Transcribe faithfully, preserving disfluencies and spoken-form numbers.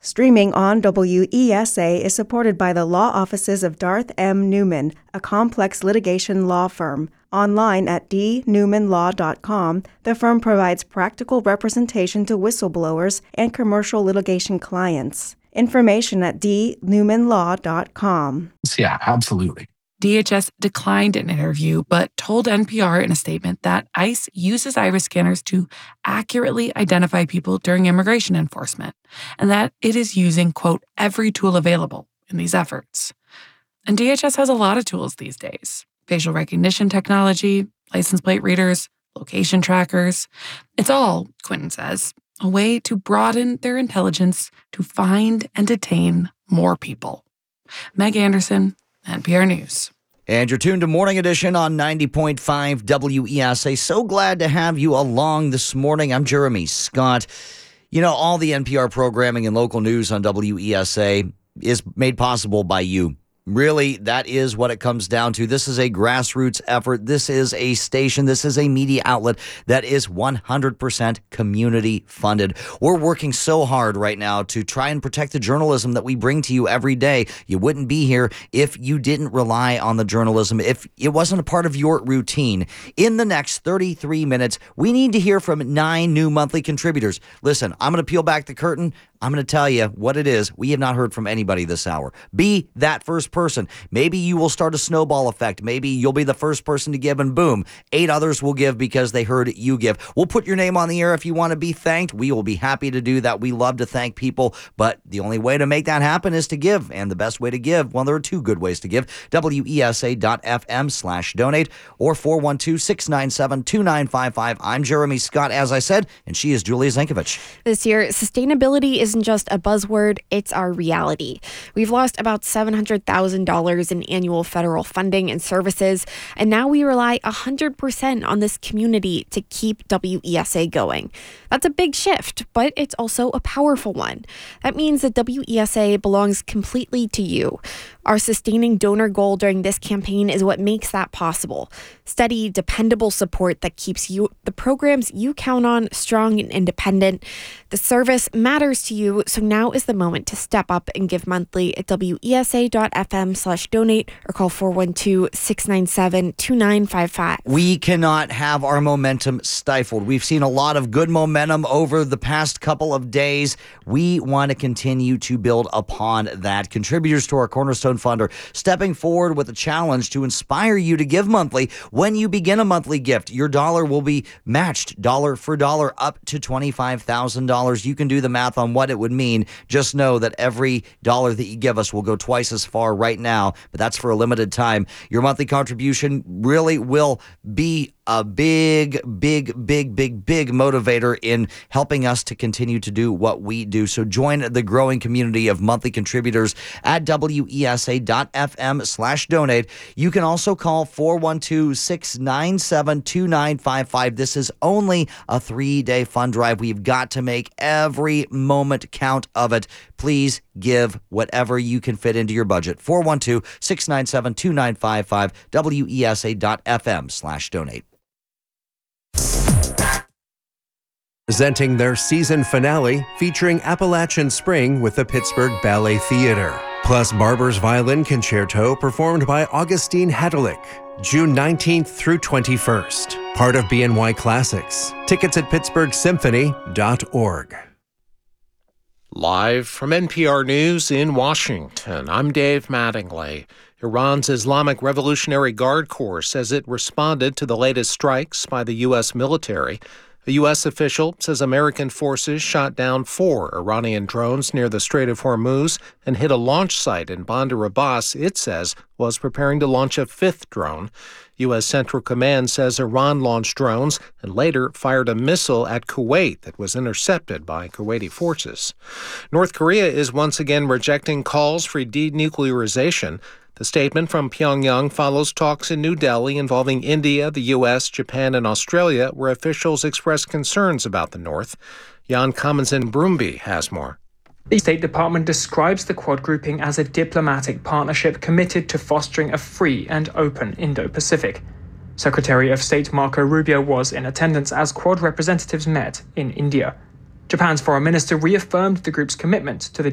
Streaming on W E S A is supported by the law offices of Darth M. Newman, a complex litigation law firm. Online at d newman law dot com, the firm provides practical representation to whistleblowers and commercial litigation clients. Information at d newman law dot com. Yeah, absolutely. D H S declined an interview, but told N P R in a statement that ICE uses iris scanners to accurately identify people during immigration enforcement, and that it is using, quote, every tool available in these efforts. And D H S has a lot of tools these days. Facial recognition technology, license plate readers, location trackers. It's all, Quinton says, a way to broaden their intelligence to find and detain more people. Meg Anderson, N P R News. And you're tuned to Morning Edition on ninety point five W E S A. So glad to have you along this morning. I'm Jeremy Scott. You know, all the N P R programming and local news on W E S A is made possible by you. Really, that is what it comes down to. This is a grassroots effort. This is a station. This is a media outlet that is one hundred percent community funded. We're working so hard right now to try and protect the journalism that we bring to you every day. You wouldn't be here if you didn't rely on the journalism, if it wasn't a part of your routine. In the next thirty-three minutes, we need to hear from nine new monthly contributors. Listen, I'm going to peel back the curtain. I'm going to tell you what it is. We have not heard from anybody this hour. Be that first person. Maybe you will start a snowball effect. Maybe you'll be the first person to give, and boom, eight others will give because they heard you give. We'll put your name on the air if you want to be thanked. We will be happy to do that. We love to thank people, but the only way to make that happen is to give, and the best way to give, well, there are two good ways to give. W E S A dot F M slash donate or four one two, six nine seven, two nine five five. I'm Jeremy Scott, as I said, and she is Julia Zankovich. This year, sustainability isn't just a buzzword, it's our reality. We've lost about seven hundred thousand dollars in annual federal funding and services, and now we rely one hundred percent on this community to keep W E S A going. That's a big shift, but it's also a powerful one. That means that W E S A belongs completely to you. Our sustaining donor goal during this campaign is what makes that possible. Steady, dependable support that keeps you, the programs you count on, strong and independent. The service matters to you, so now is the moment to step up and give monthly at W E S A dot F M slash donate or call four one two, six nine seven, two nine five five. We cannot have our momentum stifled. We've seen a lot of good momentum over the past couple of days. We want to continue to build upon that. Contributors to our Cornerstone Fund are stepping forward with a challenge to inspire you to give monthly. When you begin a monthly gift, your dollar will be matched dollar for dollar up to twenty-five thousand dollars. You can do the math on what it would mean. Just know that every dollar that you give us will go twice as far right now, but that's for a limited time. Your monthly contribution really will be a big, big, big, big, big motivator in helping us to continue to do what we do. So join the growing community of monthly contributors at W E S A dot F M slash donate. You can also call four one two, six nine seven, two nine five five. This is only a three-day fund drive. We've got to make every moment count of it. Please give whatever you can fit into your budget. four one two, six nine seven, two nine five five, W E S A dot F M slash donate. Presenting their season finale featuring Appalachian Spring with the Pittsburgh Ballet Theater. Plus Barber's Violin Concerto performed by Augustine Hedelick. June nineteenth through twenty-first. Part of B N Y Classics. Tickets at pittsburgh symphony dot org. Live from N P R News in Washington, I'm Dave Mattingly. Iran's Islamic Revolutionary Guard Corps says it responded to the latest strikes by the U S military. A U S official says American forces shot down four Iranian drones near the Strait of Hormuz and hit a launch site in Bandar Abbas it says was preparing to launch a fifth drone. U S Central Command says Iran launched drones and later fired a missile at Kuwait that was intercepted by Kuwaiti forces. North Korea is once again rejecting calls for denuclearization. The statement from Pyongyang follows talks in New Delhi involving India, the U S, Japan, and Australia, where officials expressed concerns about the North. Jan Commonsen Broomby has more. The State Department describes the Quad grouping as a diplomatic partnership committed to fostering a free and open Indo-Pacific. Secretary of State Marco Rubio was in attendance as Quad representatives met in India. Japan's foreign minister reaffirmed the group's commitment to the